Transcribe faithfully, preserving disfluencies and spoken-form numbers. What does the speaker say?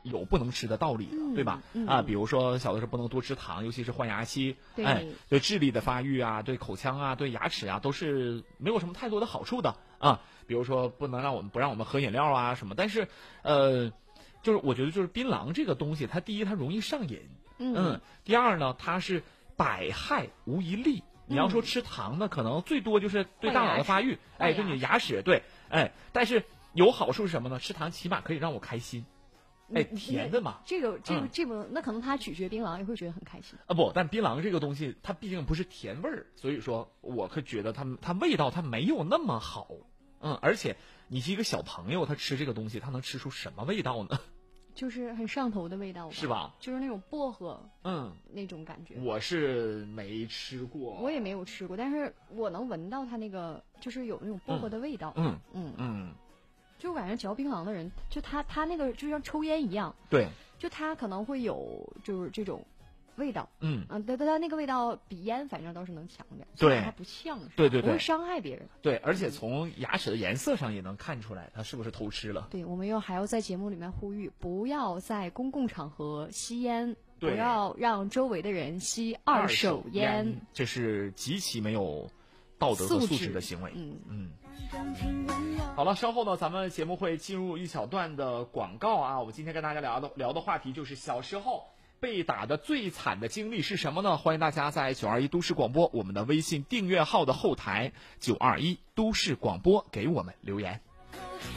有不能吃的道理的， 嗯、 对吧？ 嗯、 啊，比如说小的时候不能多吃糖，尤其是换牙期，哎，对智力的发育啊，对口腔啊，对牙齿啊，都是没有什么太多的好处的啊。比如说不能让我们不让我们喝饮料啊什么，但是呃，就是我觉得就是槟榔这个东西，它第一它容易上瘾， 嗯， 嗯第二呢，它是百害无一利。你要说吃糖呢，可能最多就是对大脑的发育，哎，对你的牙齿，对，哎，但是有好处是什么呢？吃糖起码可以让我开心，哎，甜的嘛。 这个这个这个，那可能他咀嚼槟榔也会觉得很开心啊。不，但槟榔这个东西，它毕竟不是甜味儿，所以说我可觉得它它味道它没有那么好，嗯，而且你是一个小朋友，他吃这个东西，他能吃出什么味道呢？ 就是很上头的味道吧， 是吧？ 就是那种薄荷， 嗯， 那种感觉。 我是没吃过， 我也没有吃过，但是我能闻到它那个，就是有那种薄荷的味道。 嗯嗯嗯, 嗯， 就我感觉嚼槟榔的人，就他他那个就像抽烟一样， 对， 就他可能会有就是这种味道， 嗯啊，但但他那个味道比烟反正倒是能强点， 对， 它不呛， 对对对， 不会伤害别人， 对，而且从牙齿的颜色上也能看出来他是不是偷吃了。 对，我们又还要在节目里面呼吁，不要在公共场合吸烟，不要让周围的人吸二手烟， 这是极其没有道德和素质的行为。 嗯嗯。好了，稍后呢，咱们节目会进入一小段的广告啊。我们今天跟大家聊的聊的话题就是小时候被打的最惨的经历是什么呢？欢迎大家在九二一都市广播我们的微信订阅号的后台九二一都市广播给我们留言。